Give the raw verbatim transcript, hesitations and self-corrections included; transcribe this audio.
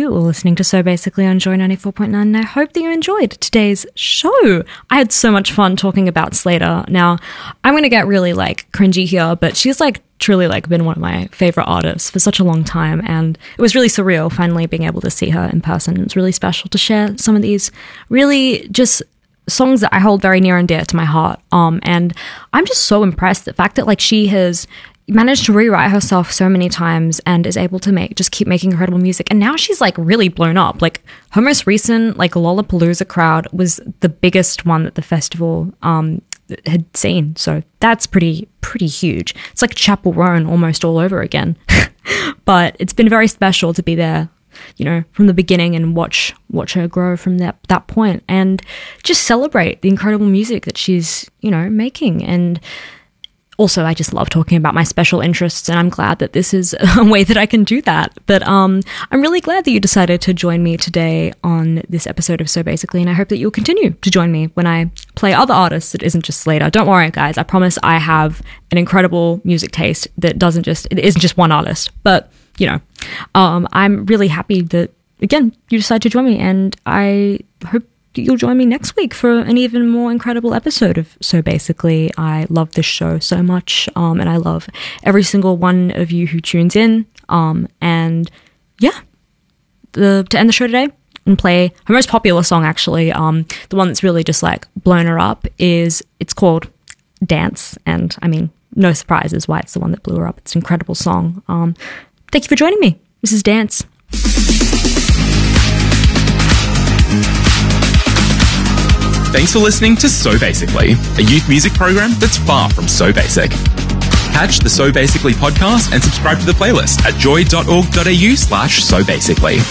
you were listening to So Basically on Joy ninety-four point nine, and I hope that you enjoyed today's show. I had so much fun talking about Slater. Now, I'm going to get really, like, cringy here, but she's, like, truly, like, been one of my favorite artists for such a long time, and it was really surreal finally being able to see her in person. It was really special to share some of these really just songs that I hold very near and dear to my heart. Um, and I'm just so impressed the fact that, like, she has managed to rewrite herself so many times and is able to make just keep making incredible music. And now she's, like, really blown up. Like, her most recent, like, Lollapalooza crowd was the biggest one that the festival um had seen. So that's pretty pretty huge. It's like Chapel Roan almost all over again. But it's been very special to be there, you know, from the beginning and watch watch her grow from that that point and just celebrate the incredible music that she's, you know, making. And also, I just love talking about my special interests, and I'm glad that this is a way that I can do that. But um, I'm really glad that you decided to join me today on this episode of So Basically, and I hope that you'll continue to join me when I play other artists that isn't just Slater. Don't worry, guys. I promise I have an incredible music taste that doesn't just, it isn't just one artist. But, you know, um, I'm really happy that, again, you decided to join me, and I hope you'll join me next week for an even more incredible episode of So Basically. I love this show so much, um, and I love every single one of you who tunes in. Um, and yeah, the, to end the show today and play her most popular song, actually, um, the one that's really just like blown her up is, it's called Dance. And I mean, no surprises why it's the one that blew her up. It's an incredible song. Um, thank you for joining me. This is Dance. Thanks for listening to So Basically, a youth music program that's far from so basic. Catch the So Basically podcast and subscribe to the playlist at joy.org.au slash so basically.